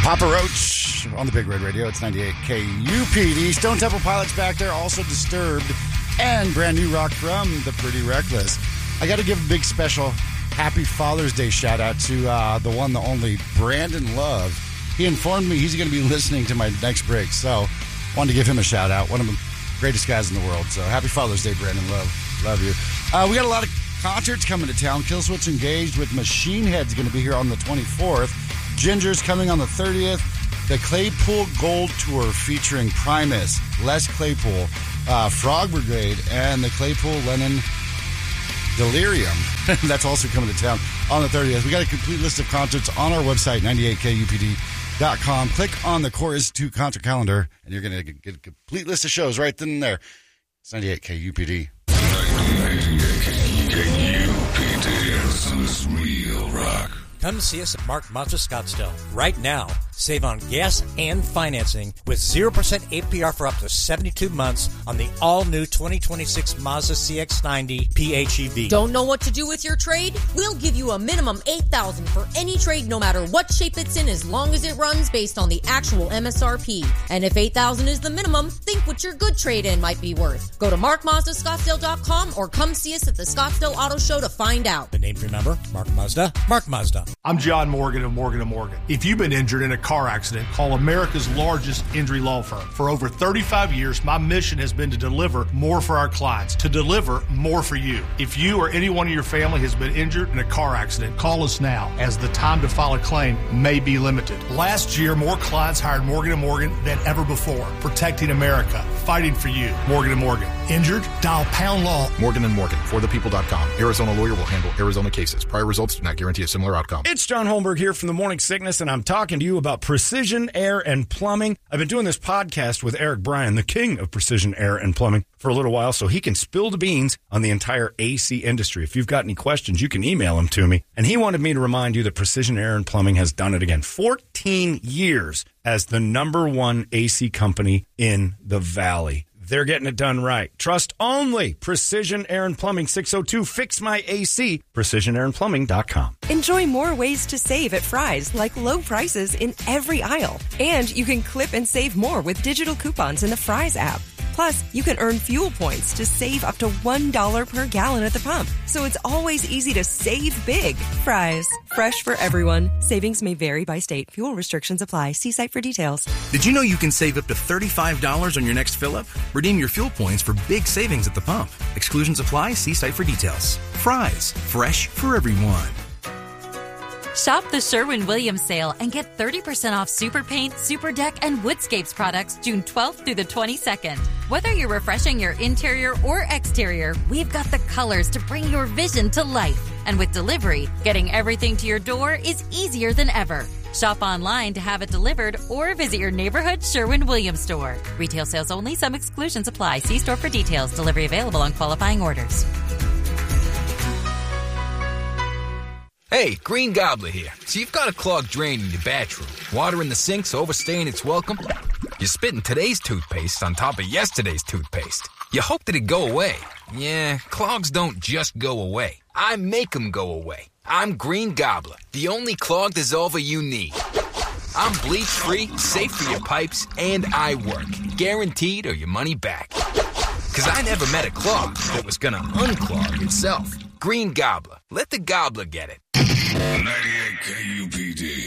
Papa Roach on the Big Red Radio. It's 98 KUPD. Stone Temple Pilots back there, also Disturbed, and brand new rock from The Pretty Reckless. I got to give a big special Happy Father's Day shout out to the one, the only Brandon Love. He informed me he's going to be listening to my next break, so wanted to give him a shout out. One of the greatest guys in the world. So happy Father's Day, Brandon Love. Love you. We got a lot of concerts coming to town. Killswitch Engaged with Machine Head's going to be here on the 24th. Ginger's coming on the 30th. The Claypool Gold Tour featuring Primus, Les Claypool, Frog Brigade, and the Claypool Lennon Delirium. That's also coming to town on the 30th. We got a complete list of concerts on our website, 98kupd.com. Click on the Core Institute concert calendar, and you're going to get a complete list of shows right then and there. It's 98 KUPD. 98 KUPD. This is real rock. Come see us at Mark Mazda Scottsdale right now. Save on gas and financing with 0% APR for up to 72 months on the all-new 2026 Mazda CX-90 PHEV. Don't know what to do with your trade? We'll give you a minimum $8,000 for any trade, no matter what shape it's in, as long as it runs based on the actual MSRP. And if $8,000 is the minimum, think what your good trade-in might be worth. Go to markmazdascottsdale.com or come see us at the Scottsdale Auto Show to find out. The name to remember, Mark Mazda, Mark Mazda. I'm John Morgan of Morgan & Morgan. If you've been injured in a car accident, call America's largest injury law firm. For over 35 years, my mission has been to deliver more for our clients, to deliver more for you. If you or anyone in your family has been injured in a car accident, call us now, as the time to file a claim may be limited. Last year, more clients hired Morgan & Morgan than ever before, protecting America, fighting for you. Morgan & Morgan. Injured? Dial pound law. Morgan & Morgan, forthepeople.com. Arizona lawyer will handle Arizona cases. Prior results do not guarantee a similar outcome. It's John Holmberg here from the Morning Sickness, and I'm talking to you about Precision Air and Plumbing. I've been doing this podcast with Eric Bryan, the king of Precision Air and Plumbing, for a little while, so he can spill the beans on the entire AC industry. If you've got any questions, you can email him to me. And he wanted me to remind you that Precision Air and Plumbing has done it again. 14 years as the number one AC company in the Valley. They're getting it done right. Trust only Precision Air and Plumbing, 602-FIX-MY-AC, PrecisionAirandPlumbing.com. Enjoy more ways to save at Fry's, like low prices in every aisle. And you can clip and save more with digital coupons in the Fry's app. Plus, you can earn fuel points to save up to $1 per gallon at the pump. So it's always easy to save big. Fry's, fresh for everyone. Savings may vary by state. Fuel restrictions apply. See site for details. Did you know you can save up to $35 on your next fill-up? Redeem your fuel points for big savings at the pump. Exclusions apply. See site for details. Fry's, fresh for everyone. Shop the Sherwin-Williams sale and get 30% off Super Paint, Super Deck, and Woodscapes products June 12th through the 22nd. Whether you're refreshing your interior or exterior, we've got the colors to bring your vision to life. And with delivery, getting everything to your door is easier than ever. Shop online to have it delivered or visit your neighborhood Sherwin-Williams store. Retail sales only. Some exclusions apply. See store for details. Delivery available on qualifying orders. Hey, Green Gobbler here. So you've got a clogged drain in your bathroom. Water in the sink's overstaying its welcome. You're spitting today's toothpaste on top of yesterday's toothpaste. You hope that it go away. Yeah, clogs don't just go away. I make them go away. I'm Green Gobbler, the only clog dissolver you need. I'm bleach-free, safe for your pipes, and I work. Guaranteed or your money back. Because I never met a clog that was gonna unclog itself. Green Gobbler. Let the gobbler get it. 98 KUPD.